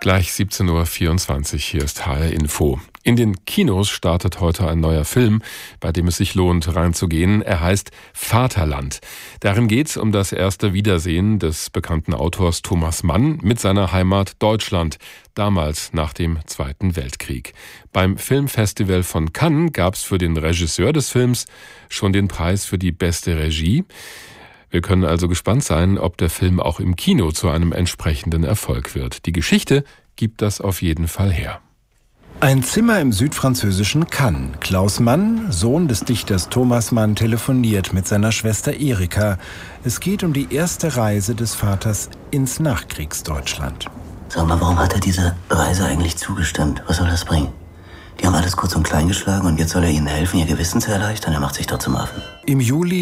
Gleich 17.24 Uhr, hier ist HR Info. In den Kinos startet heute ein neuer Film, bei dem es sich lohnt, reinzugehen. Er heißt Vaterland. Darin geht es um das erste Wiedersehen des bekannten Autors Thomas Mann mit seiner Heimat Deutschland, damals nach dem Zweiten Weltkrieg. Beim Filmfestival von Cannes gab es für den Regisseur des Films schon den Preis für die beste Regie. Wir können also gespannt sein, ob der Film auch im Kino zu einem entsprechenden Erfolg wird. Die Geschichte gibt das auf jeden Fall her. Ein Zimmer im südfranzösischen Cannes. Klaus Mann, Sohn des Dichters Thomas Mann, telefoniert mit seiner Schwester Erika. Es geht um die erste Reise des Vaters ins Nachkriegsdeutschland. Sag mal, warum hat er dieser Reise eigentlich zugestimmt? Was soll das bringen? Die haben alles kurz und klein geschlagen und jetzt soll er ihnen helfen, ihr Gewissen zu erleichtern. Er macht sich doch zum Affen. Im Juli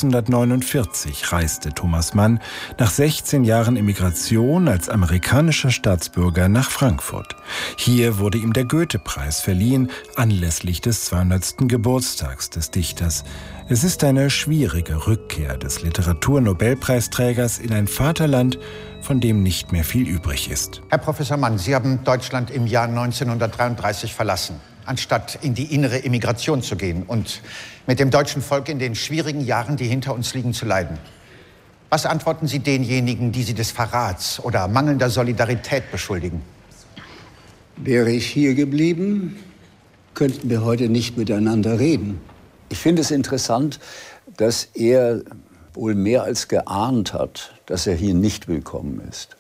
1949 reiste Thomas Mann nach 16 Jahren Emigration als amerikanischer Staatsbürger nach Frankfurt. Hier wurde ihm der Goethe-Preis verliehen, anlässlich des 200. Geburtstags des Dichters. Es ist eine schwierige Rückkehr des Literaturnobelpreisträgers in ein Vaterland, von dem nicht mehr viel übrig ist. Herr Professor Mann, Sie haben Deutschland im Jahr 1933 verlassen, anstatt in die innere Emigration zu gehen und mit dem deutschen Volk in den schwierigen Jahren, die hinter uns liegen, zu leiden. Was antworten Sie denjenigen, die Sie des Verrats oder mangelnder Solidarität beschuldigen? Wäre ich hier geblieben, könnten wir heute nicht miteinander reden. Ich finde es interessant, dass er wohl mehr als geahnt hat, dass er hier nicht willkommen ist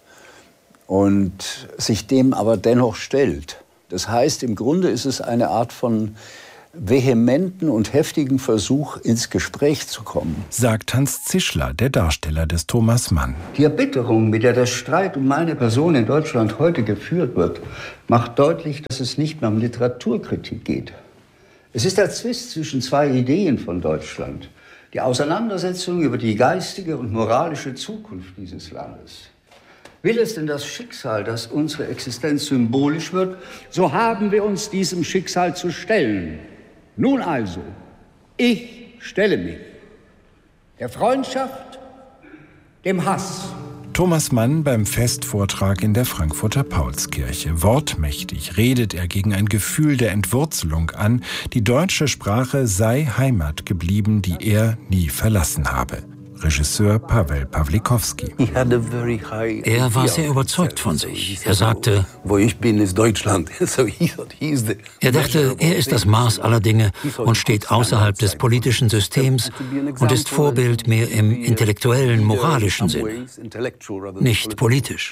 und sich dem aber dennoch stellt. Das heißt, im Grunde ist es eine Art von vehementen und heftigen Versuch, ins Gespräch zu kommen. Sagt Hans Zischler, der Darsteller des Thomas Mann. Die Erbitterung, mit der der Streit um meine Person in Deutschland heute geführt wird, macht deutlich, dass es nicht mehr um Literaturkritik geht. Es ist der Zwist zwischen zwei Ideen von Deutschland. Die Auseinandersetzung über die geistige und moralische Zukunft dieses Landes. Will es denn das Schicksal, dass unsere Existenz symbolisch wird, so haben wir uns diesem Schicksal zu stellen. Nun also, ich stelle mich der Freundschaft, dem Hass. Thomas Mann beim Festvortrag in der Frankfurter Paulskirche. Wortmächtig redet er gegen ein Gefühl der Entwurzelung an. Die deutsche Sprache sei Heimat geblieben, die er nie verlassen habe. Regisseur Paweł Pawlikowski. Er war sehr überzeugt von sich. Er sagte, wo ich bin, ist Deutschland. Er dachte, er ist das Maß aller Dinge und steht außerhalb des politischen Systems und ist Vorbild mehr im intellektuellen, moralischen Sinn, nicht politisch.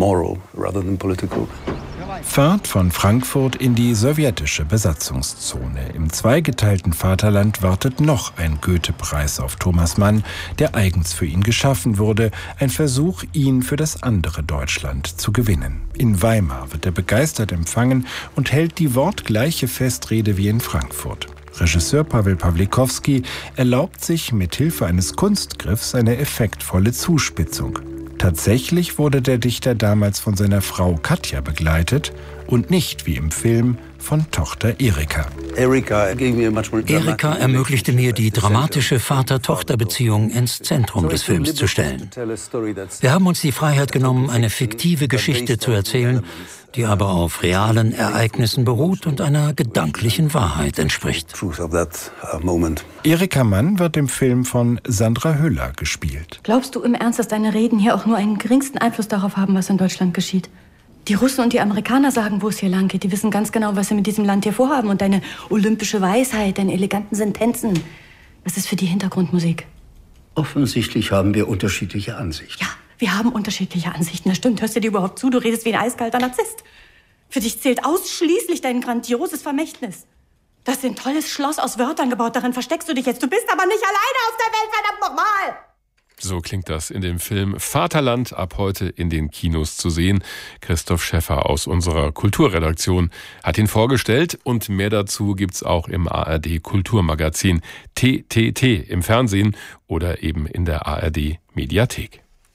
Fahrt von Frankfurt in die sowjetische Besatzungszone. Im zweigeteilten Vaterland wartet noch ein Goethe-Preis auf Thomas Mann, der eigens für ihn geschaffen wurde. Ein Versuch, ihn für das andere Deutschland zu gewinnen. In Weimar wird er begeistert empfangen und hält die wortgleiche Festrede wie in Frankfurt. Regisseur Paweł Pawlikowski erlaubt sich mit Hilfe eines Kunstgriffs eine effektvolle Zuspitzung. Tatsächlich wurde der Dichter damals von seiner Frau Katja begleitet und nicht wie im Film von Tochter Erika. Erika ermöglichte mir, die dramatische Vater-Tochter-Beziehung ins Zentrum des Films zu stellen. Wir haben uns die Freiheit genommen, eine fiktive Geschichte zu erzählen, die aber auf realen Ereignissen beruht und einer gedanklichen Wahrheit entspricht. Erika Mann wird im Film von Sandra Hüller gespielt. Glaubst du im Ernst, dass deine Reden hier auch nur einen geringsten Einfluss darauf haben, was in Deutschland geschieht? Die Russen und die Amerikaner sagen, wo es hier lang geht. Die wissen ganz genau, was sie mit diesem Land hier vorhaben. Und deine olympische Weisheit, deine eleganten Sentenzen, das ist für die Hintergrundmusik. Offensichtlich haben wir unterschiedliche Ansichten. Ja, wir haben unterschiedliche Ansichten. Das stimmt. Hörst du dir überhaupt zu? Du redest wie ein eiskalter Narzisst. Für dich zählt ausschließlich dein grandioses Vermächtnis. Das ist ein tolles Schloss aus Wörtern gebaut. Darin versteckst du dich jetzt. Du bist aber nicht alleine auf der Welt, verdammt nochmal! So klingt das in dem Film Vaterland, ab heute in den Kinos zu sehen. Christoph Schäffer aus unserer Kulturredaktion hat ihn vorgestellt und mehr dazu gibt's auch im ARD Kulturmagazin TTT im Fernsehen oder eben in der ARD Mediathek.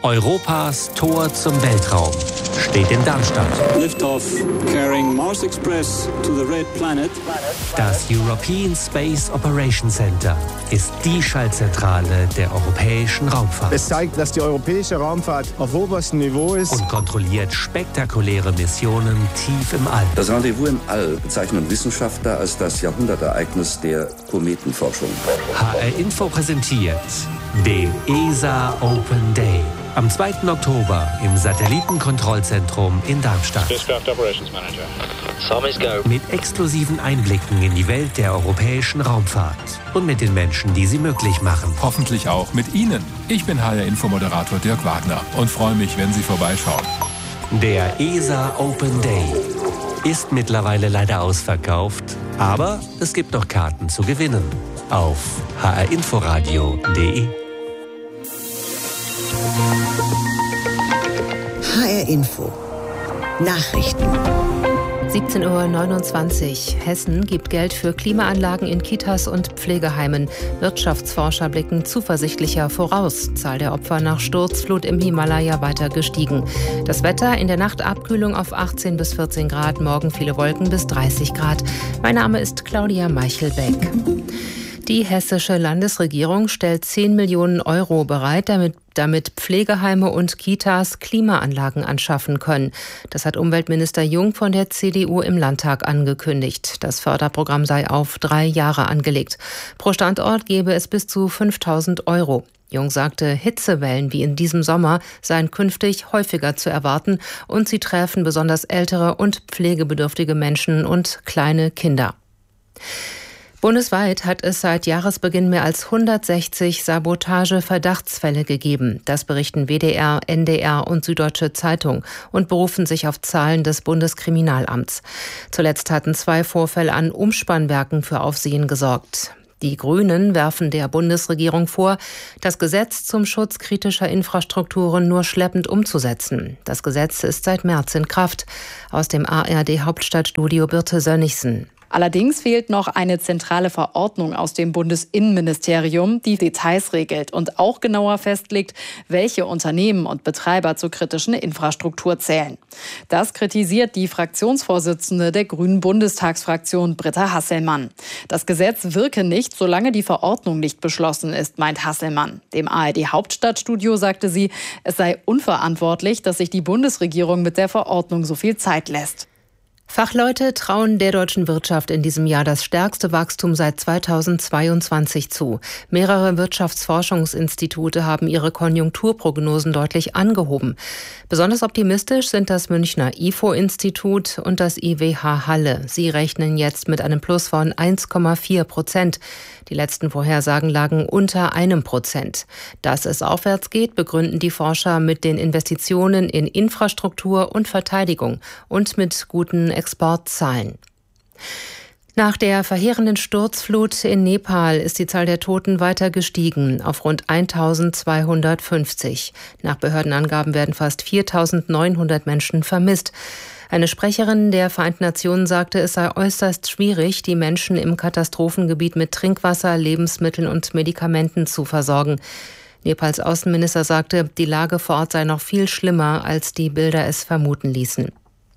Europas Tor zum Weltraum steht in Darmstadt. Liftoff carrying Mars Express to the Red Planet. Das European Space Operations Center ist die Schaltzentrale der europäischen Raumfahrt. Es zeigt, dass die europäische Raumfahrt auf oberstem Niveau ist und kontrolliert spektakuläre Missionen tief im All. Das Rendezvous im All bezeichnen Wissenschaftler als das Jahrhundertereignis der Kometenforschung. HR Info präsentiert den ESA Open Day. Am 2. Oktober im Satellitenkontrollzentrum in Darmstadt. Mit exklusiven Einblicken in die Welt der europäischen Raumfahrt und mit den Menschen, die sie möglich machen. Hoffentlich auch mit Ihnen. Ich bin HR-Info-Moderator Dirk Wagner und freue mich, wenn Sie vorbeischauen. Der ESA Open Day ist mittlerweile leider ausverkauft, aber es gibt noch Karten zu gewinnen auf hrinforadio.de. HR Info. Nachrichten. 17:29 Uhr. Hessen gibt Geld für Klimaanlagen in Kitas und Pflegeheimen. Wirtschaftsforscher blicken zuversichtlicher voraus. Zahl der Opfer nach Sturzflut im Himalaya weiter gestiegen. Das Wetter: in der Nacht Abkühlung auf 18 bis 14 Grad, morgen viele Wolken bis 30 Grad. Mein Name ist Claudia Meichelbeck. Die hessische Landesregierung stellt 10 Millionen Euro bereit, damit Pflegeheime und Kitas Klimaanlagen anschaffen können. Das hat Umweltminister Jung von der CDU im Landtag angekündigt. Das Förderprogramm sei auf 3 Jahre angelegt. Pro Standort gebe es bis zu 5.000 Euro. Jung sagte, Hitzewellen wie in diesem Sommer seien künftig häufiger zu erwarten und sie treffen besonders ältere und pflegebedürftige Menschen und kleine Kinder. Bundesweit hat es seit Jahresbeginn mehr als 160 Sabotage-Verdachtsfälle gegeben. Das berichten WDR, NDR und Süddeutsche Zeitung und berufen sich auf Zahlen des Bundeskriminalamts. Zuletzt hatten 2 Vorfälle an Umspannwerken für Aufsehen gesorgt. Die Grünen werfen der Bundesregierung vor, das Gesetz zum Schutz kritischer Infrastrukturen nur schleppend umzusetzen. Das Gesetz ist seit März in Kraft. Aus dem ARD-Hauptstadtstudio Birte Sönnigsen. Allerdings fehlt noch eine zentrale Verordnung aus dem Bundesinnenministerium, die Details regelt und auch genauer festlegt, welche Unternehmen und Betreiber zur kritischen Infrastruktur zählen. Das kritisiert die Fraktionsvorsitzende der Grünen Bundestagsfraktion, Britta Hasselmann. Das Gesetz wirke nicht, solange die Verordnung nicht beschlossen ist, meint Hasselmann. Dem ARD-Hauptstadtstudio sagte sie, es sei unverantwortlich, dass sich die Bundesregierung mit der Verordnung so viel Zeit lässt. Fachleute trauen der deutschen Wirtschaft in diesem Jahr das stärkste Wachstum seit 2022 zu. Mehrere Wirtschaftsforschungsinstitute haben ihre Konjunkturprognosen deutlich angehoben. Besonders optimistisch sind das Münchner IFO-Institut und das IWH Halle. Sie rechnen jetzt mit einem Plus von 1,4%. Die letzten Vorhersagen lagen unter 1%. Dass es aufwärts geht, begründen die Forscher mit den Investitionen in Infrastruktur und Verteidigung und mit guten Exportzahlen. Nach der verheerenden Sturzflut in Nepal ist die Zahl der Toten weiter gestiegen auf rund 1.250. Nach Behördenangaben werden fast 4.900 Menschen vermisst. Eine Sprecherin der Vereinten Nationen sagte, es sei äußerst schwierig, die Menschen im Katastrophengebiet mit Trinkwasser, Lebensmitteln und Medikamenten zu versorgen. Nepals Außenminister sagte, die Lage vor Ort sei noch viel schlimmer, als die Bilder es vermuten ließen.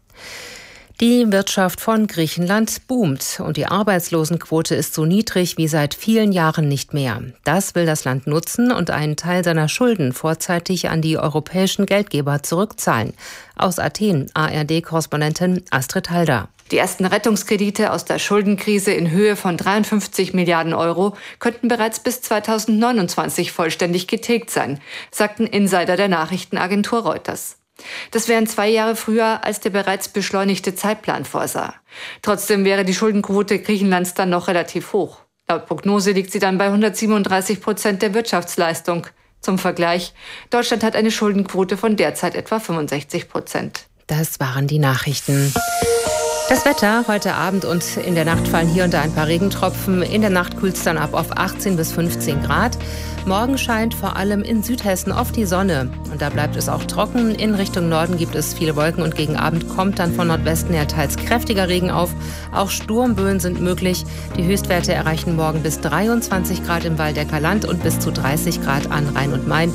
Die Wirtschaft von Griechenland boomt und die Arbeitslosenquote ist so niedrig wie seit vielen Jahren nicht mehr. Das will das Land nutzen und einen Teil seiner Schulden vorzeitig an die europäischen Geldgeber zurückzahlen. Aus Athen, ARD-Korrespondentin Astrid Halder. Die ersten Rettungskredite aus der Schuldenkrise in Höhe von 53 Milliarden Euro könnten bereits bis 2029 vollständig getilgt sein, sagten Insider der Nachrichtenagentur Reuters. Das wären 2 Jahre früher, als der bereits beschleunigte Zeitplan vorsah. Trotzdem wäre die Schuldenquote Griechenlands dann noch relativ hoch. Laut Prognose liegt sie dann bei 137% der Wirtschaftsleistung. Zum Vergleich, Deutschland hat eine Schuldenquote von derzeit etwa 65%. Das waren die Nachrichten. Das Wetter: heute Abend und in der Nacht fallen hier und da ein paar Regentropfen. In der Nacht kühlt es dann ab auf 18 bis 15 Grad. Morgen scheint vor allem in Südhessen oft die Sonne. Und da bleibt es auch trocken. In Richtung Norden gibt es viele Wolken und gegen Abend kommt dann von Nordwesten her teils kräftiger Regen auf. Auch Sturmböen sind möglich. Die Höchstwerte erreichen morgen bis 23 Grad im Waldecker Land und bis zu 30 Grad an Rhein und Main.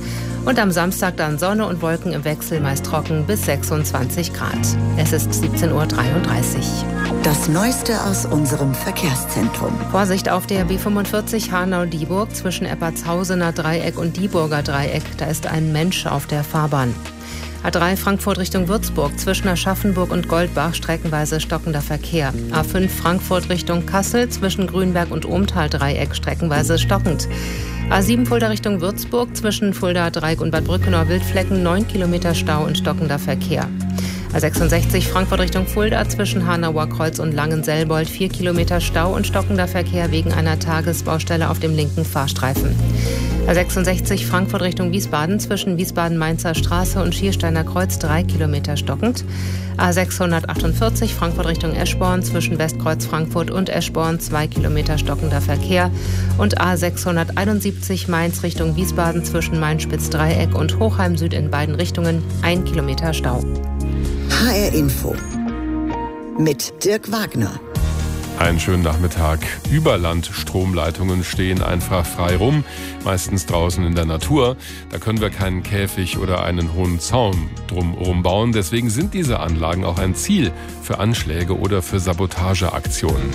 Und am Samstag dann Sonne und Wolken im Wechsel, meist trocken bis 26 Grad. Es ist 17:33 Uhr. Das Neueste aus unserem Verkehrszentrum. Vorsicht auf der B45 Hanau-Dieburg zwischen Eppertshausener Dreieck und Dieburger Dreieck. Da ist ein Mensch auf der Fahrbahn. A3 Frankfurt Richtung Würzburg zwischen Aschaffenburg und Goldbach streckenweise stockender Verkehr. A5 Frankfurt Richtung Kassel zwischen Grünberg und Ohmtal-Dreieck streckenweise stockend. A7 Fulda Richtung Würzburg zwischen Fulda Dreieck und Bad Brückenau Wildflecken 9 Kilometer Stau und stockender Verkehr. A66 Frankfurt Richtung Fulda zwischen Hanauer Kreuz und Langenselbold 4 Kilometer Stau und stockender Verkehr wegen einer Tagesbaustelle auf dem linken Fahrstreifen. A66 Frankfurt Richtung Wiesbaden zwischen Wiesbaden-Mainzer Straße und Schiersteiner Kreuz 3 Kilometer stockend. A648 Frankfurt Richtung Eschborn zwischen Westkreuz Frankfurt und Eschborn 2 Kilometer stockender Verkehr. Und A671 Mainz Richtung Wiesbaden zwischen Main-Spitz-Dreieck und Hochheim Süd in beiden Richtungen 1 Kilometer Stau. HR Info mit Dirk Wagner. Einen schönen Nachmittag. Überlandstromleitungen stehen einfach frei rum, meistens draußen in der Natur. Da können wir keinen Käfig oder einen hohen Zaun drumherum bauen. Deswegen sind diese Anlagen auch ein Ziel für Anschläge oder für Sabotageaktionen.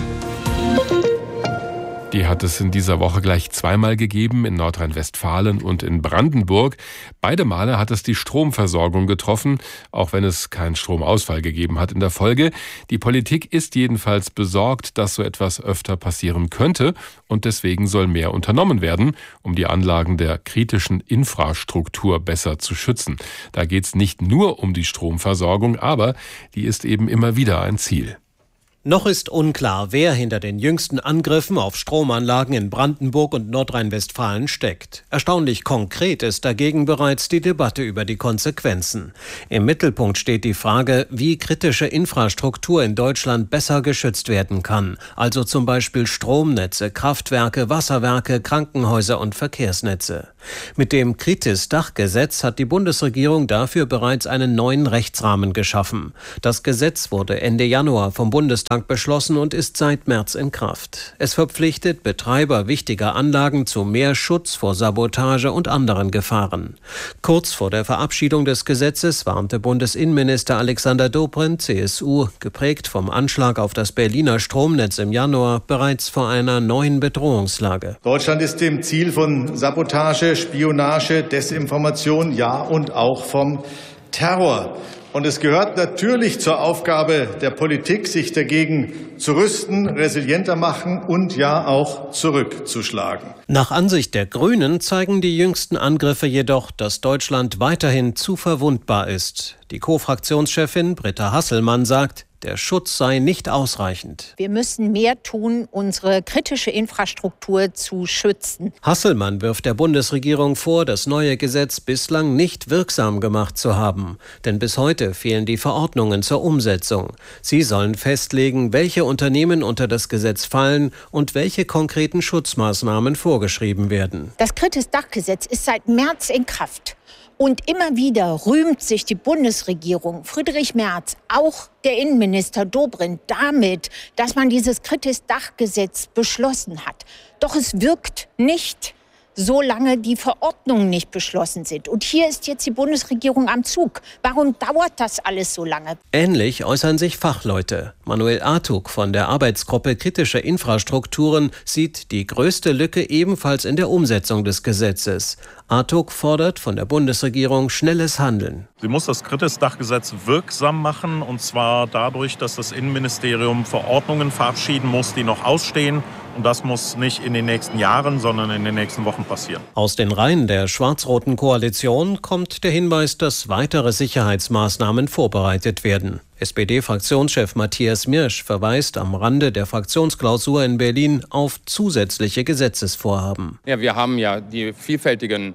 Die hat es in dieser Woche gleich zweimal gegeben, in Nordrhein-Westfalen und in Brandenburg. Beide Male hat es die Stromversorgung getroffen, auch wenn es keinen Stromausfall gegeben hat in der Folge. Die Politik ist jedenfalls besorgt, dass so etwas öfter passieren könnte. Und deswegen soll mehr unternommen werden, um die Anlagen der kritischen Infrastruktur besser zu schützen. Da geht es nicht nur um die Stromversorgung, aber die ist eben immer wieder ein Ziel. Noch ist unklar, wer hinter den jüngsten Angriffen auf Stromanlagen in Brandenburg und Nordrhein-Westfalen steckt. Erstaunlich konkret ist dagegen bereits die Debatte über die Konsequenzen. Im Mittelpunkt steht die Frage, wie kritische Infrastruktur in Deutschland besser geschützt werden kann. Also zum Beispiel Stromnetze, Kraftwerke, Wasserwerke, Krankenhäuser und Verkehrsnetze. Mit dem Kritis-Dachgesetz hat die Bundesregierung dafür bereits einen neuen Rechtsrahmen geschaffen. Das Gesetz wurde Ende Januar vom Bundestag beschlossen und ist seit März in Kraft. Es verpflichtet Betreiber wichtiger Anlagen zu mehr Schutz vor Sabotage und anderen Gefahren. Kurz vor der Verabschiedung des Gesetzes warnte Bundesinnenminister Alexander Dobrindt, CSU, geprägt vom Anschlag auf das Berliner Stromnetz im Januar, bereits vor einer neuen Bedrohungslage. Deutschland ist dem Ziel von Sabotage, Spionage, Desinformation, ja und auch vom Terror. Und es gehört natürlich zur Aufgabe der Politik, sich dagegen zu rüsten, resilienter machen und ja auch zurückzuschlagen. Nach Ansicht der Grünen zeigen die jüngsten Angriffe jedoch, dass Deutschland weiterhin zu verwundbar ist. Die Co-Fraktionschefin Britta Hasselmann sagt, der Schutz sei nicht ausreichend. Wir müssen mehr tun, unsere kritische Infrastruktur zu schützen. Hasselmann wirft der Bundesregierung vor, das neue Gesetz bislang nicht wirksam gemacht zu haben. Denn bis heute fehlen die Verordnungen zur Umsetzung. Sie sollen festlegen, welche Unternehmen unter das Gesetz fallen und welche konkreten Schutzmaßnahmen vorgeschrieben werden. Das Kritis-Dachgesetz ist seit März in Kraft. Und immer wieder rühmt sich die Bundesregierung, Friedrich Merz, auch der Innenminister Dobrindt, damit, dass man dieses Kritis-Dachgesetz beschlossen hat. Doch es wirkt nicht, solange die Verordnungen nicht beschlossen sind. Und hier ist jetzt die Bundesregierung am Zug. Warum dauert das alles so lange? Ähnlich äußern sich Fachleute. Manuel Artug von der Arbeitsgruppe Kritische Infrastrukturen sieht die größte Lücke ebenfalls in der Umsetzung des Gesetzes. Artug fordert von der Bundesregierung schnelles Handeln. Sie muss das Kritis-Dachgesetz wirksam machen, und zwar dadurch, dass das Innenministerium Verordnungen verabschieden muss, die noch ausstehen. Und das muss nicht in den nächsten Jahren, sondern in den nächsten Wochen passieren. Aus den Reihen der schwarz-roten Koalition kommt der Hinweis, dass weitere Sicherheitsmaßnahmen vorbereitet werden. SPD-Fraktionschef Matthias Mirsch verweist am Rande der Fraktionsklausur in Berlin auf zusätzliche Gesetzesvorhaben. Ja, wir haben ja die vielfältigen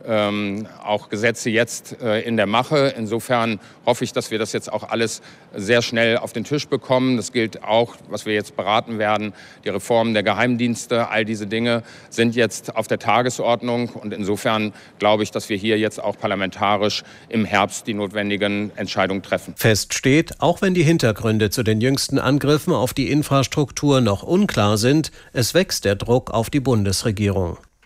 auch Gesetze jetzt in der Mache. Insofern hoffe ich, dass wir das jetzt auch alles sehr schnell auf den Tisch bekommen. Das gilt auch, was wir jetzt beraten werden, die Reform der Geheimdienste. All diese Dinge sind jetzt auf der Tagesordnung. Und insofern glaube ich, dass wir hier jetzt auch parlamentarisch im Herbst die notwendigen Entscheidungen treffen. Fest steht, auch wenn die Hintergründe zu den jüngsten Angriffen auf die Infrastruktur noch unklar sind, es wächst der Druck auf die Bundesregierung.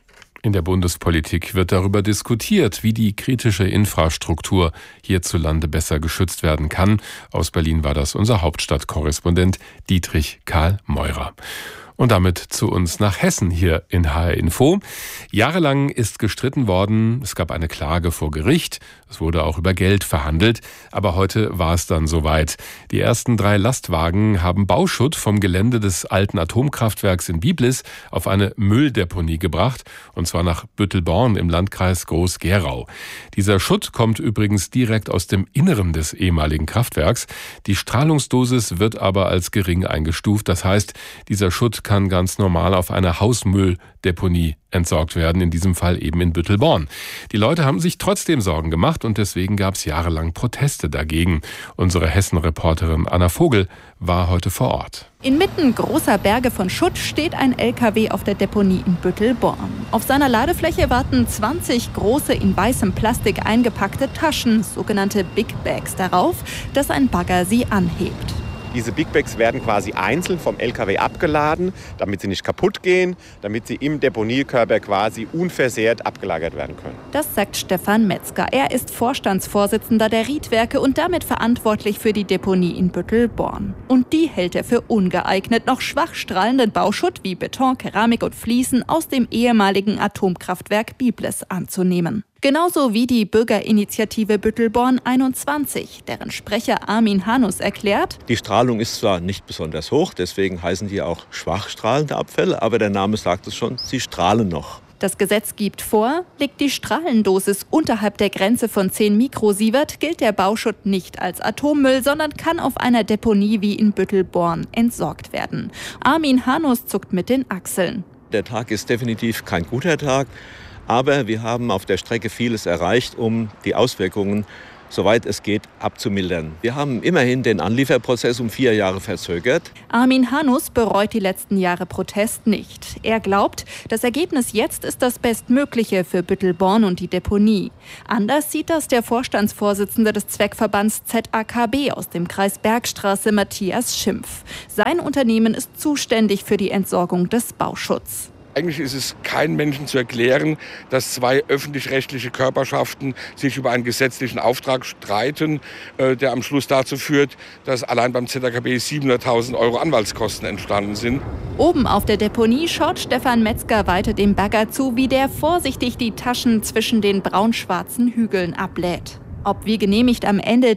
In der Bundespolitik wird darüber diskutiert, wie die kritische Infrastruktur hierzulande besser geschützt werden kann. Aus Berlin war das unser Hauptstadtkorrespondent Dietrich Karl Meurer. Und damit zu uns nach Hessen hier in HR Info. Jahrelang ist gestritten worden, es gab eine Klage vor Gericht, es wurde auch über Geld verhandelt, aber heute war es dann soweit. Die ersten 3 Lastwagen haben Bauschutt vom Gelände des alten Atomkraftwerks in Biblis auf eine Mülldeponie gebracht, und zwar nach Büttelborn im Landkreis Groß-Gerau. Dieser Schutt kommt übrigens direkt aus dem Inneren des ehemaligen Kraftwerks. Die Strahlungsdosis wird aber als gering eingestuft, das heißt, dieser Schutt kann ganz normal auf einer Hausmülldeponie entsorgt werden, in diesem Fall eben in Büttelborn. Die Leute haben sich trotzdem Sorgen gemacht und deswegen gab es jahrelang Proteste dagegen. Unsere Hessen-Reporterin Anna Vogel war heute vor Ort. Inmitten großer Berge von Schutt steht ein LKW auf der Deponie in Büttelborn. Auf seiner Ladefläche warten 20 große in weißem Plastik eingepackte Taschen, sogenannte Big Bags, darauf, dass ein Bagger sie anhebt. Diese Big Bags werden quasi einzeln vom LKW abgeladen, damit sie nicht kaputt gehen, damit sie im Deponiekörper quasi unversehrt abgelagert werden können. Das sagt Stefan Metzger. Er ist Vorstandsvorsitzender der Riedwerke und damit verantwortlich für die Deponie in Büttelborn. Und die hält er für ungeeignet, noch schwach strahlenden Bauschutt wie Beton, Keramik und Fliesen aus dem ehemaligen Atomkraftwerk Biblis anzunehmen. Genauso wie die Bürgerinitiative Büttelborn 21, deren Sprecher Armin Hanus erklärt: Die Strahlung ist zwar nicht besonders hoch, deswegen heißen die auch schwach strahlende Abfälle, aber der Name sagt es schon, sie strahlen noch. Das Gesetz gibt vor, liegt die Strahlendosis unterhalb der Grenze von 10 Mikrosievert, gilt der Bauschutt nicht als Atommüll, sondern kann auf einer Deponie wie in Büttelborn entsorgt werden. Armin Hanus zuckt mit den Achseln. Der Tag ist definitiv kein guter Tag. Aber wir haben auf der Strecke vieles erreicht, um die Auswirkungen, soweit es geht, abzumildern. Wir haben immerhin den Anlieferprozess um 4 Jahre verzögert. Armin Hanus bereut die letzten Jahre Protest nicht. Er glaubt, das Ergebnis jetzt ist das Bestmögliche für Büttelborn und die Deponie. Anders sieht das der Vorstandsvorsitzende des Zweckverbands ZAKB aus dem Kreis Bergstraße, Matthias Schimpf. Sein Unternehmen ist zuständig für die Entsorgung des Bauschutts. Eigentlich ist es keinem Menschen zu erklären, dass 2 öffentlich-rechtliche Körperschaften sich über einen gesetzlichen Auftrag streiten, der am Schluss dazu führt, dass allein beim ZAKB 700.000 € Anwaltskosten entstanden sind. Oben auf der Deponie schaut Stefan Metzger weiter dem Bagger zu, wie der vorsichtig die Taschen zwischen den braun-schwarzen Hügeln ablädt. Ob wie genehmigt am Ende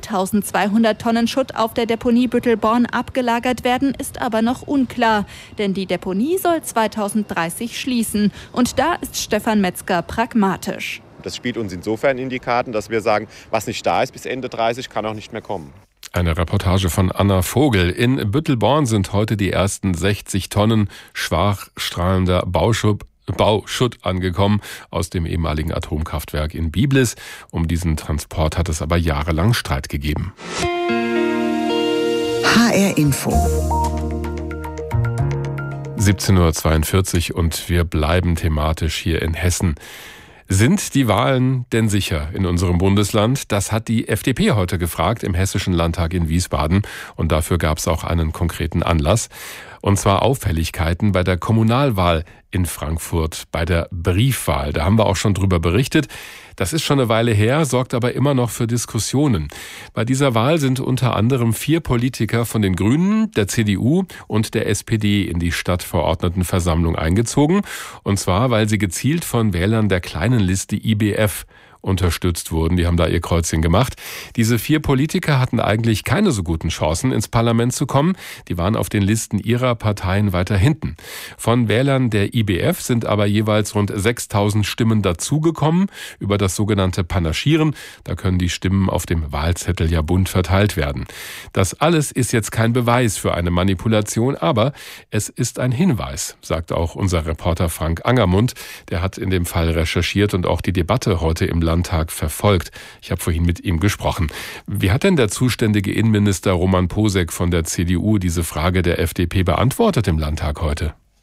3.200 Tonnen Schutt auf der Deponie Büttelborn abgelagert werden, ist aber noch unklar. Denn die Deponie soll 2030 schließen. Und da ist Stefan Metzger pragmatisch. Das spielt uns insofern in die Karten, dass wir sagen, was nicht da ist bis Ende 30, kann auch nicht mehr kommen. Eine Reportage von Anna Vogel. In Büttelborn sind heute die ersten 60 Tonnen schwach strahlender Bauschutt angekommen aus dem ehemaligen Atomkraftwerk in Biblis. Um diesen Transport hat es aber jahrelang Streit gegeben. HR Info. 17:42 Uhr und wir bleiben thematisch hier in Hessen. Sind die Wahlen denn sicher in unserem Bundesland? Das hat die FDP heute gefragt im Hessischen Landtag in Wiesbaden. Und dafür gab es auch einen konkreten Anlass. Und zwar Auffälligkeiten bei der Kommunalwahl in Frankfurt, bei der Briefwahl. Da haben wir auch schon drüber berichtet. Das ist schon eine Weile her, sorgt aber immer noch für Diskussionen. Bei dieser Wahl sind unter anderem 4 Politiker von den Grünen, der CDU und der SPD in die Stadtverordnetenversammlung eingezogen. Und zwar, weil sie gezielt von Wählern der kleinen Liste IBF unterstützt wurden. Die haben da ihr Kreuzchen gemacht. Diese 4 Politiker hatten eigentlich keine so guten Chancen, ins Parlament zu kommen. Die waren auf den Listen ihrer Parteien weiter hinten. Von Wählern der IBF sind aber jeweils rund 6.000 Stimmen dazugekommen über das sogenannte Panaschieren. Da können die Stimmen auf dem Wahlzettel ja bunt verteilt werden. Das alles ist jetzt kein Beweis für eine Manipulation, aber es ist ein Hinweis, sagt auch unser Reporter Frank Angermund. Der hat in dem Fall recherchiert und auch die Debatte heute im Landtag verfolgt. Ich habe vorhin mit ihm gesprochen. Wie hat denn der zuständige Innenminister Roman Posek von der CDU diese Frage der FDP beantwortet im Landtag heute?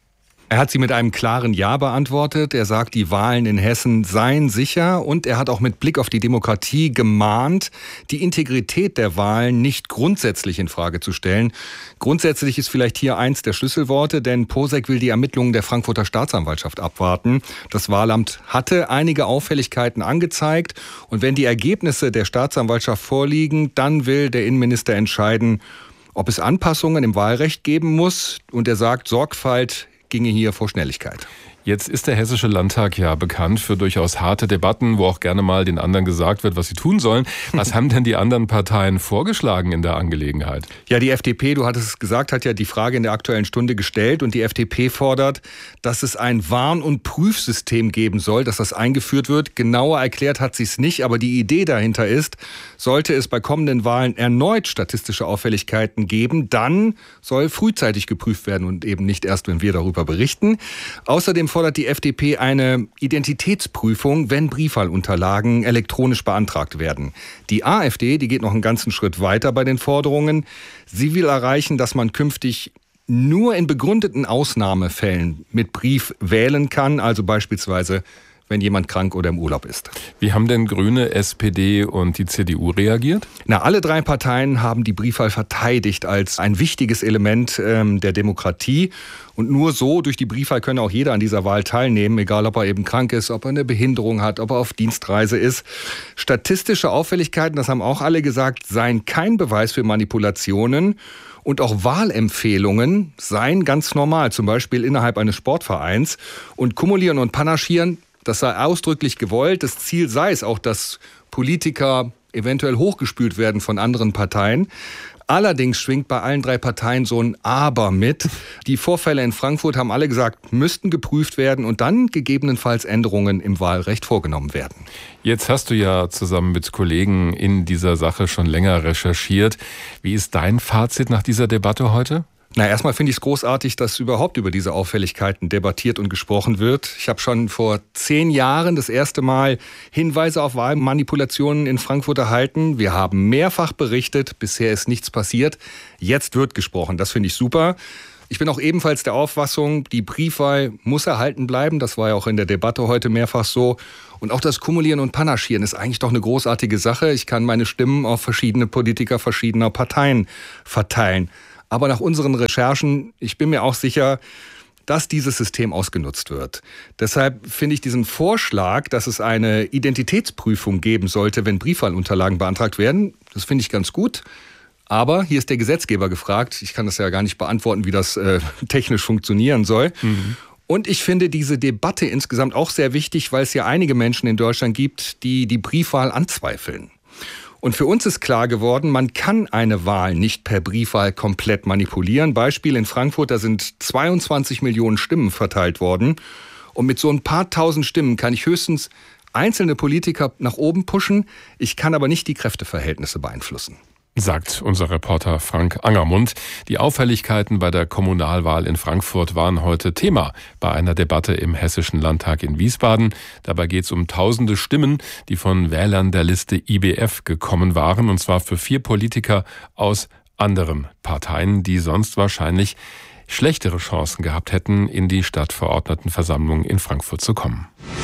Er hat sie mit einem klaren Ja beantwortet. Er sagt, die Wahlen in Hessen seien sicher. Und er hat auch mit Blick auf die Demokratie gemahnt, die Integrität der Wahlen nicht grundsätzlich in Frage zu stellen. Grundsätzlich ist vielleicht hier eins der Schlüsselworte, denn Posek will die Ermittlungen der Frankfurter Staatsanwaltschaft abwarten. Das Wahlamt hatte einige Auffälligkeiten angezeigt. Und wenn die Ergebnisse der Staatsanwaltschaft vorliegen, dann will der Innenminister entscheiden, ob es Anpassungen im Wahlrecht geben muss. Und er sagt, Sorgfalt ginge hier vor Schnelligkeit. Jetzt ist der Hessische Landtag ja bekannt für durchaus harte Debatten, wo auch gerne mal den anderen gesagt wird, was sie tun sollen. Was haben denn die anderen Parteien vorgeschlagen in der Angelegenheit? Ja, die FDP, du hattest es gesagt, hat ja die Frage in der Aktuellen Stunde gestellt. Und die FDP fordert, dass es ein Warn- und Prüfsystem geben soll, dass das eingeführt wird. Genauer erklärt hat sie es nicht, aber die Idee dahinter ist, sollte es bei kommenden Wahlen erneut statistische Auffälligkeiten geben, dann soll frühzeitig geprüft werden und eben nicht erst, wenn wir darüber berichten. Außerdem fordert die FDP eine Identitätsprüfung, wenn Briefwahlunterlagen elektronisch beantragt werden. Die AfD, die geht noch einen ganzen Schritt weiter bei den Forderungen. Sie will erreichen, dass man künftig nur in begründeten Ausnahmefällen mit Brief wählen kann, also beispielsweise wenn jemand krank oder im Urlaub ist. Wie haben denn Grüne, SPD und die CDU reagiert? Alle drei Parteien haben die Briefwahl verteidigt als ein wichtiges Element der Demokratie. Und nur so, durch die Briefwahl, könne auch jeder an dieser Wahl teilnehmen, egal ob er eben krank ist, ob er eine Behinderung hat, ob er auf Dienstreise ist. Statistische Auffälligkeiten, das haben auch alle gesagt, seien kein Beweis für Manipulationen. Und auch Wahlempfehlungen seien ganz normal, zum Beispiel innerhalb eines Sportvereins. Und kumulieren und panaschieren, das sei ausdrücklich gewollt. Das Ziel sei es auch, dass Politiker eventuell hochgespült werden von anderen Parteien. Allerdings schwingt bei allen drei Parteien so ein Aber mit. Die Vorfälle in Frankfurt, haben alle gesagt, müssten geprüft werden und dann gegebenenfalls Änderungen im Wahlrecht vorgenommen werden. Jetzt hast du ja zusammen mit Kollegen in dieser Sache schon länger recherchiert. Wie ist dein Fazit nach dieser Debatte heute? Erstmal finde ich es großartig, dass überhaupt über diese Auffälligkeiten debattiert und gesprochen wird. Ich habe schon vor 10 Jahren das erste Mal Hinweise auf Wahlmanipulationen in Frankfurt erhalten. Wir haben mehrfach berichtet, bisher ist nichts passiert. Jetzt wird gesprochen, das finde ich super. Ich bin auch ebenfalls der Auffassung, die Briefwahl muss erhalten bleiben. Das war ja auch in der Debatte heute mehrfach so. Und auch das Kumulieren und Panaschieren ist eigentlich doch eine großartige Sache. Ich kann meine Stimmen auf verschiedene Politiker verschiedener Parteien verteilen. Aber nach unseren Recherchen, ich bin mir auch sicher, dass dieses System ausgenutzt wird. Deshalb finde ich diesen Vorschlag, dass es eine Identitätsprüfung geben sollte, wenn Briefwahlunterlagen beantragt werden, das finde ich ganz gut. Aber hier ist der Gesetzgeber gefragt. Ich kann das ja gar nicht beantworten, wie das technisch funktionieren soll. Und ich finde diese Debatte insgesamt auch sehr wichtig, weil es ja einige Menschen in Deutschland gibt, die die Briefwahl anzweifeln. Und für uns ist klar geworden, man kann eine Wahl nicht per Briefwahl komplett manipulieren. Beispiel in Frankfurt, da sind 22 Millionen Stimmen verteilt worden. Und mit so ein paar tausend Stimmen kann ich höchstens einzelne Politiker nach oben pushen. Ich kann aber nicht die Kräfteverhältnisse beeinflussen. Sagt unser Reporter Frank Angermund. Die Auffälligkeiten bei der Kommunalwahl in Frankfurt waren heute Thema bei einer Debatte im Hessischen Landtag in Wiesbaden. Dabei geht es um tausende Stimmen, die von Wählern der Liste IBF gekommen waren, und zwar für 4 Politiker aus anderen Parteien, die sonst wahrscheinlich schlechtere Chancen gehabt hätten, in die Stadtverordnetenversammlung in Frankfurt zu kommen.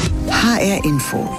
HR Info.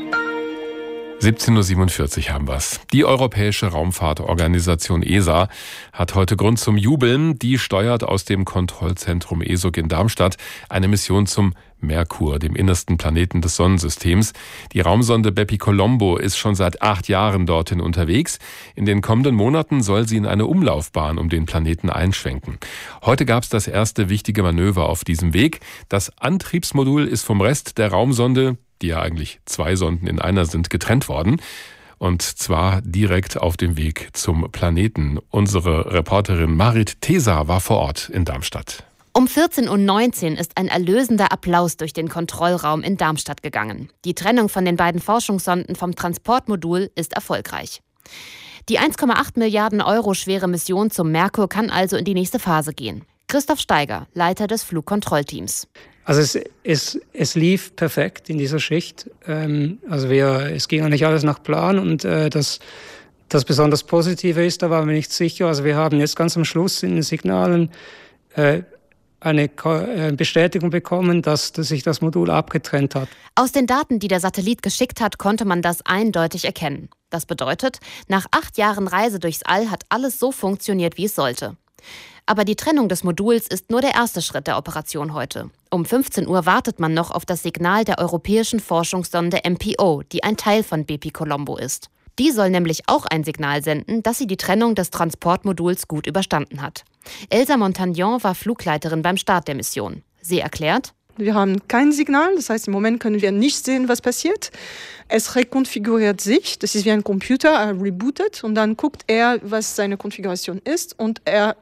17:47 haben wir's. Die Europäische Raumfahrtorganisation ESA hat heute Grund zum Jubeln. Die steuert aus dem Kontrollzentrum ESOG in Darmstadt eine Mission zum Merkur, dem innersten Planeten des Sonnensystems. Die Raumsonde Bepi-Colombo ist schon seit 8 Jahren dorthin unterwegs. In den kommenden Monaten soll sie in eine Umlaufbahn um den Planeten einschwenken. Heute gab es das erste wichtige Manöver auf diesem Weg. Das Antriebsmodul ist vom Rest der Raumsonde, die ja eigentlich 2 Sonden in einer sind, getrennt worden. Und zwar direkt auf dem Weg zum Planeten. Unsere Reporterin Marit Tesa war vor Ort in Darmstadt. Um 14:19 Uhr ist ein erlösender Applaus durch den Kontrollraum in Darmstadt gegangen. Die Trennung von den beiden Forschungssonden vom Transportmodul ist erfolgreich. Die 1,8 Milliarden Euro schwere Mission zum Merkur kann also in die nächste Phase gehen. Christoph Steiger, Leiter des Flugkontrollteams. Also es lief perfekt in dieser Schicht. Es ging eigentlich alles nach Plan und das besonders Positive ist, da waren wir nicht sicher. Also wir haben jetzt ganz am Schluss in den Signalen eine Bestätigung bekommen, dass sich das Modul abgetrennt hat. Aus den Daten, die der Satellit geschickt hat, konnte man das eindeutig erkennen. Das bedeutet, nach 8 Jahren Reise durchs All hat alles so funktioniert, wie es sollte. Aber die Trennung des Moduls ist nur der erste Schritt der Operation heute. Um 15 Uhr wartet man noch auf das Signal der europäischen Forschungssonde MPO, die ein Teil von Bepi-Colombo ist. Die soll nämlich auch ein Signal senden, dass sie die Trennung des Transportmoduls gut überstanden hat. Elsa Montagnon war Flugleiterin beim Start der Mission. Sie erklärt: Wir haben kein Signal, das heißt, im Moment können wir nicht sehen, was passiert. Es rekonfiguriert sich, das ist wie ein Computer, er rebootet und dann guckt er, was seine Konfiguration ist und er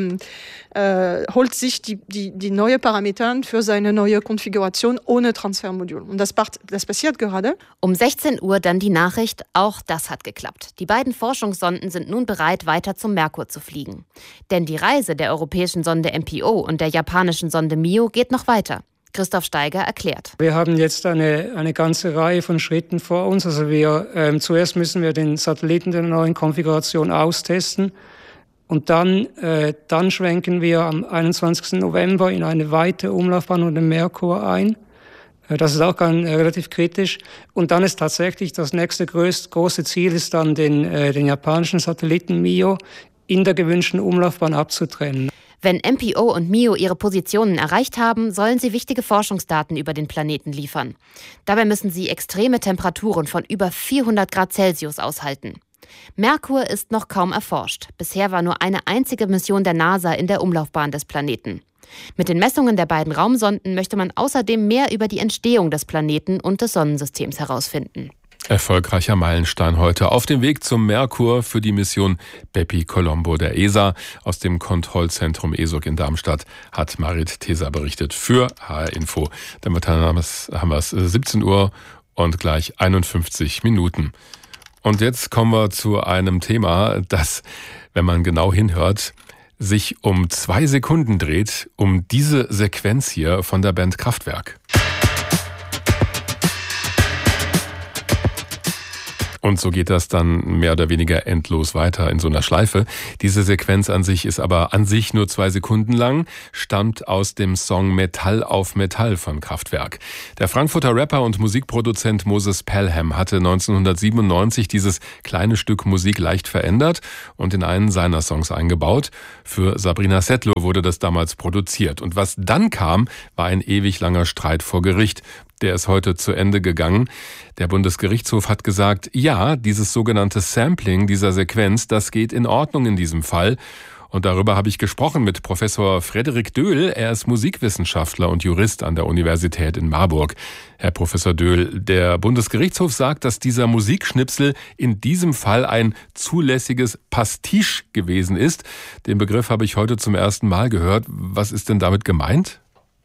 holt sich die neuen Parameter für seine neue Konfiguration ohne Transfermodul. Und das passiert gerade. Um 16 Uhr dann die Nachricht, auch das hat geklappt. Die beiden Forschungssonden sind nun bereit, weiter zum Merkur zu fliegen. Denn die Reise der europäischen Sonde MPO und der japanischen Sonde MIO geht noch weiter. Christoph Steiger erklärt: Wir haben jetzt eine ganze Reihe von Schritten vor uns. Also zuerst müssen wir den Satelliten der neuen Konfiguration austesten und dann schwenken wir am 21. November in eine weite Umlaufbahn um den Merkur ein. Das ist auch relativ kritisch. Und dann ist tatsächlich das nächste große Ziel, ist dann den japanischen Satelliten MIO in der gewünschten Umlaufbahn abzutrennen. Wenn MPO und MIO ihre Positionen erreicht haben, sollen sie wichtige Forschungsdaten über den Planeten liefern. Dabei müssen sie extreme Temperaturen von über 400 Grad Celsius aushalten. Merkur ist noch kaum erforscht. Bisher war nur eine einzige Mission der NASA in der Umlaufbahn des Planeten. Mit den Messungen der beiden Raumsonden möchte man außerdem mehr über die Entstehung des Planeten und des Sonnensystems herausfinden. Erfolgreicher Meilenstein heute auf dem Weg zum Merkur für die Mission Bepi-Colombo der ESA. Aus dem Kontrollzentrum ESOC in Darmstadt hat Marit Theser berichtet für HR Info. Damit haben wir es 17 Uhr und gleich 51 Minuten. Und jetzt kommen wir zu einem Thema, das, wenn man genau hinhört, sich um 2 Sekunden dreht, um diese Sequenz hier von der Band Kraftwerk. Und so geht das dann mehr oder weniger endlos weiter in so einer Schleife. Diese Sequenz an sich ist aber nur 2 Sekunden lang, stammt aus dem Song Metall auf Metall von Kraftwerk. Der Frankfurter Rapper und Musikproduzent Moses Pelham hatte 1997 dieses kleine Stück Musik leicht verändert und in einen seiner Songs eingebaut. Für Sabrina Settler wurde das damals produziert. Und was dann kam, war ein ewig langer Streit vor Gericht. Der ist heute zu Ende gegangen. Der Bundesgerichtshof hat gesagt, ja, dieses sogenannte Sampling dieser Sequenz, das geht in Ordnung in diesem Fall. Und darüber habe ich gesprochen mit Professor Frederik Döhl. Er ist Musikwissenschaftler und Jurist an der Universität in Marburg. Herr Professor Döhl, der Bundesgerichtshof sagt, dass dieser Musikschnipsel in diesem Fall ein zulässiges Pastiche gewesen ist. Den Begriff habe ich heute zum ersten Mal gehört. Was ist denn damit gemeint?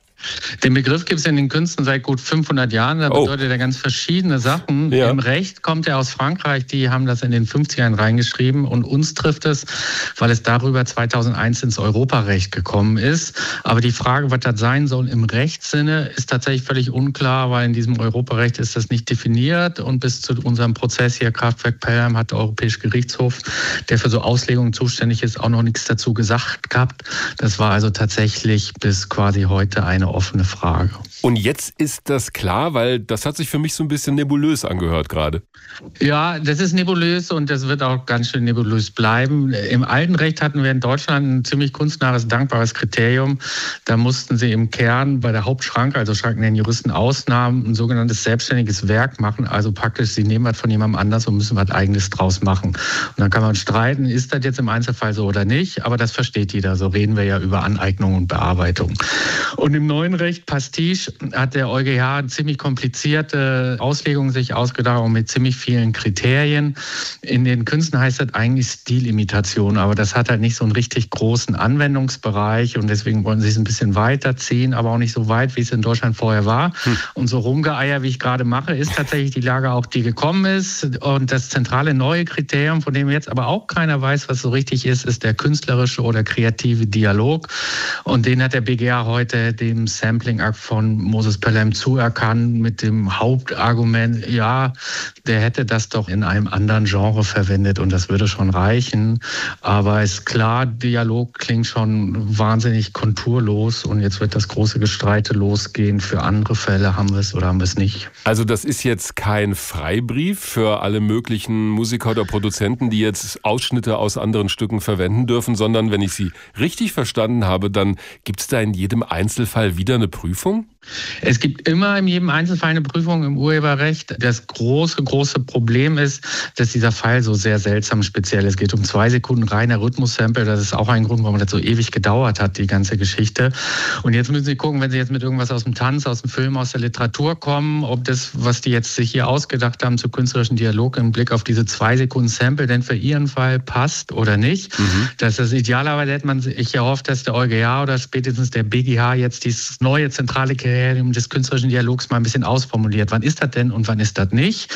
Den Begriff gibt es in den Künsten seit gut 500 Jahren. Da bedeutet er ganz verschiedene Sachen. Ja. Im Recht kommt er aus Frankreich. Die haben das in den 50ern reingeschrieben. Und uns trifft es, weil es darüber 2001 ins Europarecht gekommen ist. Aber die Frage, was das sein soll im Rechtssinne, ist tatsächlich völlig unklar, weil in diesem Europarecht ist das nicht definiert. Und bis zu unserem Prozess hier Kraftwerk Pelham hat der Europäische Gerichtshof, der für so Auslegungen zuständig ist, auch noch nichts dazu gesagt gehabt. Das war also tatsächlich bis quasi heute eine offene Frage. Und jetzt ist das klar, weil das hat sich für mich so ein bisschen nebulös angehört gerade. Ja, das ist nebulös und das wird auch ganz schön nebulös bleiben. Im alten Recht hatten wir in Deutschland ein ziemlich kunstnahes, dankbares Kriterium. Da mussten sie im Kern bei der Hauptschranke, also Schranken nennen Juristen Ausnahmen, ein sogenanntes selbstständiges Werk machen. Also praktisch, sie nehmen was von jemandem anders und müssen was Eigenes draus machen. Und dann kann man streiten, ist das jetzt im Einzelfall so oder nicht, aber das versteht jeder. So reden wir ja über Aneignung und Bearbeitung. Und im neuen Recht Pastiche hat der EuGH eine ziemlich komplizierte Auslegung sich ausgedacht und mit ziemlich vielen Kriterien. In den Künsten heißt das eigentlich Stilimitation, aber das hat halt nicht so einen richtig großen Anwendungsbereich und deswegen wollen sie es ein bisschen weiterziehen, aber auch nicht so weit, wie es in Deutschland vorher war. Und so Rumgeeier, wie ich gerade mache, ist tatsächlich die Lage auch, die gekommen ist. Und das zentrale neue Kriterium, von dem jetzt aber auch keiner weiß, was so richtig ist, ist der künstlerische oder kreative Dialog. Und den hat der BGH heute dem Sampling-Akt von Moses Pelham zuerkannt mit dem Hauptargument, ja, der hätte das doch in einem anderen Genre verwendet und das würde schon reichen. Aber ist klar, Dialog klingt schon wahnsinnig konturlos und jetzt wird das große Gestreite losgehen. Für andere Fälle haben wir es oder haben wir es nicht. Also das ist jetzt kein Freibrief für alle möglichen Musiker oder Produzenten, die jetzt Ausschnitte aus anderen Stücken verwenden dürfen, sondern wenn ich Sie richtig verstanden habe, dann gibt es da in jedem Einzelfall wieder eine Prüfung? Es gibt immer in jedem Einzelfall eine Prüfung im Urheberrecht. Das große Problem ist, dass dieser Fall so sehr seltsam speziell ist. Es geht um 2 Sekunden reiner Rhythmus-Sample. Das ist auch ein Grund, warum das so ewig gedauert hat, die ganze Geschichte. Und jetzt müssen Sie gucken, wenn Sie jetzt mit irgendwas aus dem Tanz, aus dem Film, aus der Literatur kommen, ob das, was die jetzt sich hier ausgedacht haben zu künstlerischen Dialog im Blick auf diese 2 Sekunden Sample, denn für Ihren Fall passt oder nicht. Das ist idealerweise hätte man sich erhofft, dass der EuGH oder spätestens der BGH jetzt dieses neue zentrale Kriterium des künstlerischen Dialogs mal ein bisschen ausformuliert. Wann ist das denn und wann ist das nicht?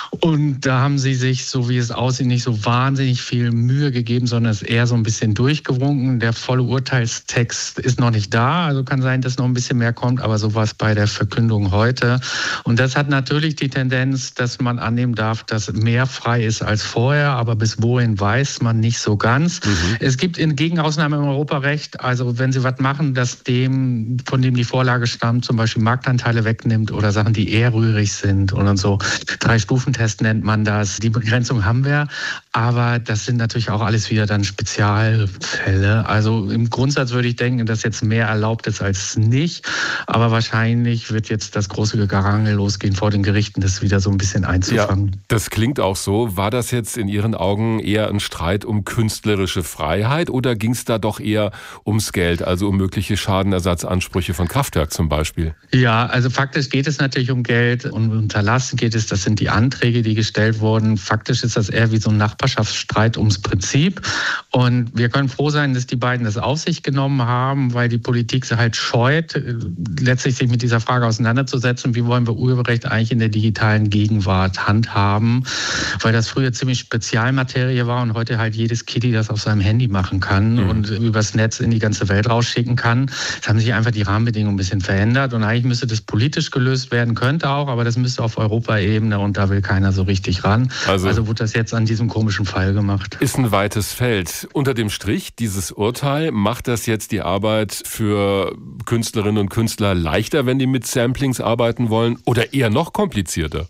Und da haben sie sich, so wie es aussieht, nicht so wahnsinnig viel Mühe gegeben, sondern es eher so ein bisschen durchgewunken. Der volle Urteilstext ist noch nicht da, also kann sein, dass noch ein bisschen mehr kommt, aber so war es bei der Verkündung heute. Und das hat natürlich die Tendenz, dass man annehmen darf, dass mehr frei ist als vorher, aber bis wohin weiß man nicht so ganz. Es gibt in Gegenausnahmen im Europarecht, also wenn Sie was machen, das dem, von dem die Vorlage stammt, zum Beispiel Marktanteile wegnimmt oder Sachen, die eher rührig sind und so. 3-Stufen-Test nennt man das. Die Begrenzung haben wir, aber das sind natürlich auch alles wieder dann Spezialfälle. Also im Grundsatz würde ich denken, dass jetzt mehr erlaubt ist als nicht, aber wahrscheinlich wird jetzt das große Gerangel losgehen vor den Gerichten, das wieder so ein bisschen einzufangen. Ja, das klingt auch so. War das jetzt in Ihren Augen eher ein Streit um künstlerische Freiheit oder ging es da doch eher ums Geld, also um mögliche Schadenersatzansprüche von Kraftwerk zum Beispiel? Ja, also faktisch geht es natürlich um Geld und um Unterlassen geht es, das sind die Anträge, die gestellt wurden. Faktisch ist das eher wie so ein Nachbarschaftsstreit ums Prinzip und wir können froh sein, dass die beiden das auf sich genommen haben, weil die Politik sie halt scheut, letztlich sich mit dieser Frage auseinanderzusetzen, wie wollen wir Urheberrecht eigentlich in der digitalen Gegenwart handhaben, weil das früher ziemlich Spezialmaterie war und heute halt jedes Kitty das auf seinem Handy machen kann und übers Netz in die ganze Welt rausschicken kann. Es haben sich einfach die Rahmenbedingungen ein bisschen verändert und eigentlich müsste das politisch gelöst werden, könnte auch, aber das müsste auf Europaebene und da will keiner so richtig ran. Also wurde das jetzt an diesem komischen Fall gemacht. Ist ein weites Feld. Unter dem Strich, dieses Urteil, macht das jetzt die Arbeit für Künstlerinnen und Künstler leichter, wenn die mit Samplings arbeiten wollen oder eher noch komplizierter?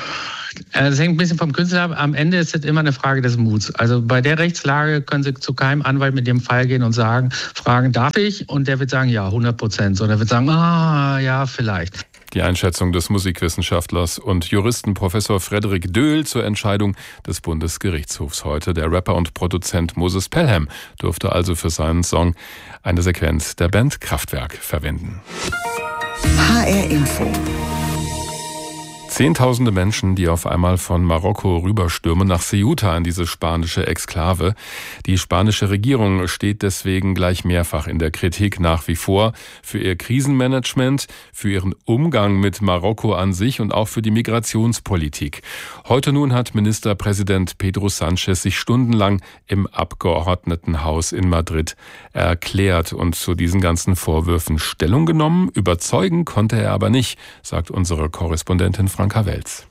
Das hängt ein bisschen vom Künstler ab. Am Ende ist es immer eine Frage des Muts. Also bei der Rechtslage können Sie zu keinem Anwalt mit dem Fall gehen und fragen, darf ich? Und der wird sagen, ja, 100%. Sondern er wird sagen, ja, vielleicht. Die Einschätzung des Musikwissenschaftlers und Juristen Professor Frederik Döhl zur Entscheidung des Bundesgerichtshofs heute. Der Rapper und Produzent Moses Pelham durfte also für seinen Song eine Sequenz der Band Kraftwerk verwenden. HR Info. Zehntausende Menschen, die auf einmal von Marokko rüberstürmen nach Ceuta in diese spanische Exklave. Die spanische Regierung steht deswegen gleich mehrfach in der Kritik nach wie vor für ihr Krisenmanagement, für ihren Umgang mit Marokko an sich und auch für die Migrationspolitik. Heute nun hat Ministerpräsident Pedro Sánchez sich stundenlang im Abgeordnetenhaus in Madrid erklärt und zu diesen ganzen Vorwürfen Stellung genommen. Überzeugen konnte er aber nicht, sagt unsere Korrespondentin Franka Welz.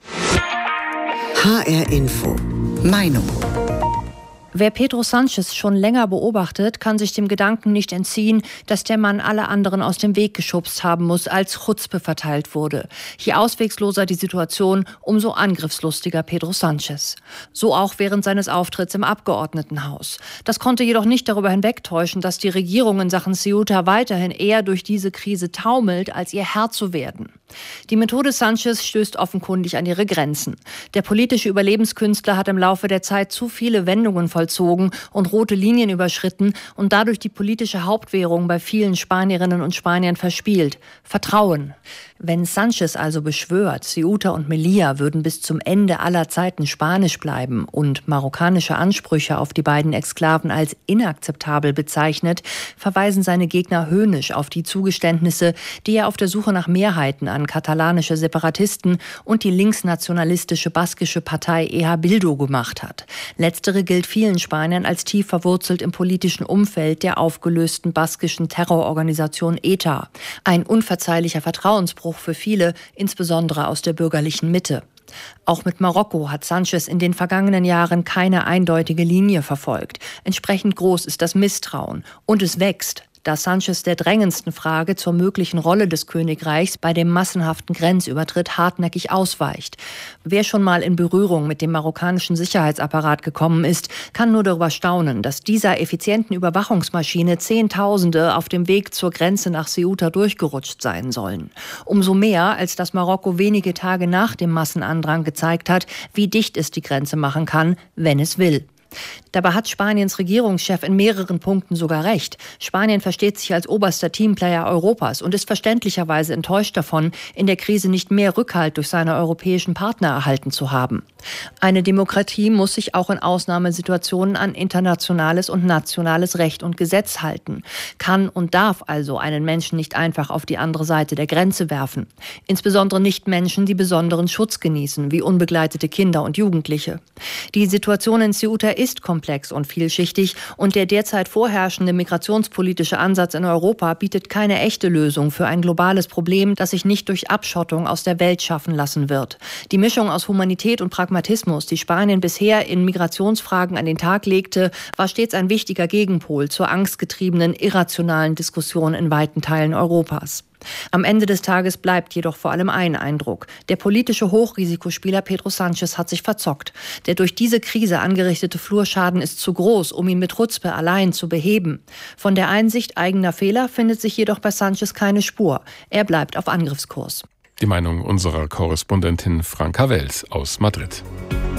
HR Info. Meinung. Wer Pedro Sánchez schon länger beobachtet, kann sich dem Gedanken nicht entziehen, dass der Mann alle anderen aus dem Weg geschubst haben muss, als Chutzpe verteilt wurde. Je auswegloser die Situation, umso angriffslustiger Pedro Sánchez. So auch während seines Auftritts im Abgeordnetenhaus. Das konnte jedoch nicht darüber hinwegtäuschen, dass die Regierung in Sachen Ceuta weiterhin eher durch diese Krise taumelt, als ihr Herr zu werden. Die Methode Sánchez stößt offenkundig an ihre Grenzen. Der politische Überlebenskünstler hat im Laufe der Zeit zu viele Wendungen vollzogen und rote Linien überschritten und dadurch die politische Hauptwährung bei vielen Spanierinnen und Spaniern verspielt: Vertrauen. Wenn Sánchez also beschwört, Ceuta und Melilla würden bis zum Ende aller Zeiten spanisch bleiben und marokkanische Ansprüche auf die beiden Exklaven als inakzeptabel bezeichnet, verweisen seine Gegner höhnisch auf die Zugeständnisse, die er auf der Suche nach Mehrheiten an katalanische Separatisten und die linksnationalistische baskische Partei EH Bildu gemacht hat. Letztere gilt vielen Spaniern als tief verwurzelt im politischen Umfeld der aufgelösten baskischen Terrororganisation ETA. Ein unverzeihlicher Vertrauensbruch für viele, insbesondere aus der bürgerlichen Mitte. Auch mit Marokko hat Sánchez in den vergangenen Jahren keine eindeutige Linie verfolgt. Entsprechend groß ist das Misstrauen. Und es wächst, da Sánchez der drängendsten Frage zur möglichen Rolle des Königreichs bei dem massenhaften Grenzübertritt hartnäckig ausweicht. Wer schon mal in Berührung mit dem marokkanischen Sicherheitsapparat gekommen ist, kann nur darüber staunen, dass dieser effizienten Überwachungsmaschine Zehntausende auf dem Weg zur Grenze nach Ceuta durchgerutscht sein sollen. Umso mehr, als das Marokko wenige Tage nach dem Massenandrang gezeigt hat, wie dicht es die Grenze machen kann, wenn es will. Dabei hat Spaniens Regierungschef in mehreren Punkten sogar recht. Spanien versteht sich als oberster Teamplayer Europas und ist verständlicherweise enttäuscht davon, in der Krise nicht mehr Rückhalt durch seine europäischen Partner erhalten zu haben. Eine Demokratie muss sich auch in Ausnahmesituationen an internationales und nationales Recht und Gesetz halten, kann und darf also einen Menschen nicht einfach auf die andere Seite der Grenze werfen. Insbesondere nicht Menschen, die besonderen Schutz genießen, wie unbegleitete Kinder und Jugendliche. Die Situation in Ceuta ist komplex und vielschichtig und der derzeit vorherrschende migrationspolitische Ansatz in Europa bietet keine echte Lösung für ein globales Problem, das sich nicht durch Abschottung aus der Welt schaffen lassen wird. Die Mischung aus Humanität und Pragmatismus, die Spanien bisher in Migrationsfragen an den Tag legte, war stets ein wichtiger Gegenpol zur angstgetriebenen, irrationalen Diskussion in weiten Teilen Europas. Am Ende des Tages bleibt jedoch vor allem ein Eindruck. Der politische Hochrisikospieler Pedro Sánchez hat sich verzockt. Der durch diese Krise angerichtete Flurschaden ist zu groß, um ihn mit Chutzpe allein zu beheben. Von der Einsicht eigener Fehler findet sich jedoch bei Sánchez keine Spur. Er bleibt auf Angriffskurs. Die Meinung unserer Korrespondentin Franka Wels aus Madrid.